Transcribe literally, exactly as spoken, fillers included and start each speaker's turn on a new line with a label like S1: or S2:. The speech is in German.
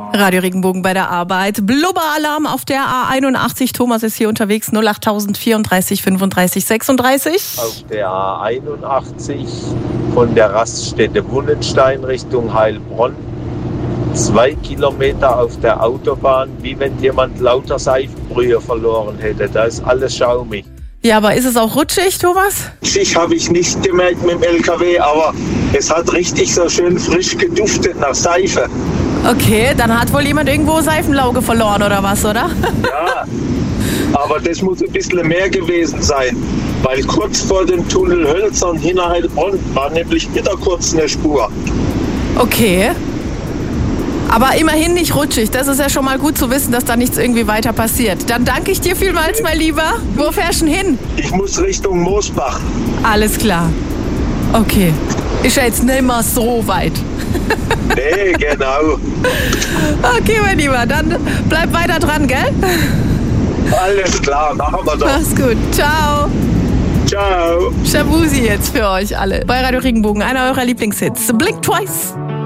S1: Radio Regenbogen bei der Arbeit. Blubberalarm auf der A einundachtzig. Thomas ist hier unterwegs. null acht vierunddreißig fünfunddreißig sechsunddreißig.
S2: Auf der A einundachtzig von der Raststätte Wunnenstein Richtung Heilbronn. Zwei Kilometer auf der Autobahn, wie wenn jemand lauter Seifenbrühe verloren hätte. Da ist alles schaumig.
S1: Ja, aber ist es auch rutschig, Thomas?
S3: Rutschig habe ich nicht gemerkt mit dem L K W, aber es hat richtig so schön frisch geduftet nach Seife.
S1: Okay, dann hat wohl jemand irgendwo Seifenlauge verloren oder was, oder?
S3: Ja, aber das muss ein bisschen mehr gewesen sein, weil kurz vor dem Tunnel Hölzern hinter Heilbronn war nämlich wieder kurz eine Spur.
S1: Okay. Aber immerhin nicht rutschig. Das ist ja schon mal gut zu wissen, dass da nichts irgendwie weiter passiert. Dann danke ich dir vielmals, mein Lieber. Wo fährst du denn hin?
S3: Ich muss Richtung Moosbach.
S1: Alles klar. Okay. Ist ja jetzt nicht mehr so weit.
S3: Nee, genau.
S1: Okay, mein Lieber, dann bleib weiter dran, gell?
S3: Alles klar, machen wir doch.
S1: Mach's gut. Ciao.
S3: Ciao.
S1: Shabuzi jetzt für euch alle. Bei Radio Regenbogen, einer eurer Lieblingshits. Blink Twice.